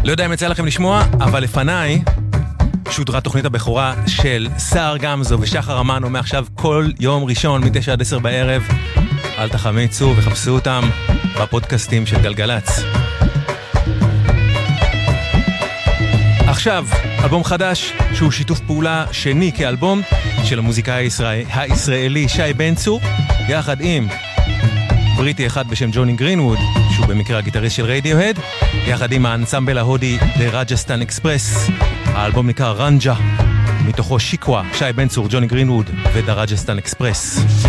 לא יודע אם יצא לכם לשמוע, אבל לפניי שודרה תוכנית הבכורה של סער גמזו ושחר אמנו מעכשיו כל יום ראשון מ-9 עד 10 בערב. אל תחמיצו וחפשו אותם בפודקאסטים של גלגלץ. עכשיו, אלבום חדש שהוא שיתוף פעולה שני כאלבום של המוזיקאי הישראלי שי בן צור, יחד עם בריטי אחד בשם ג'וני גרינווד, שהוא במקרה הגיטריסט של רדיוהד, יחד עם האנסמבל ההודי The Rajasthan Express. האלבום נקרא רנג'ה, מתוכו שיקווה, שי בן צור, ג'וני גרינווד ו-The Rajasthan Express.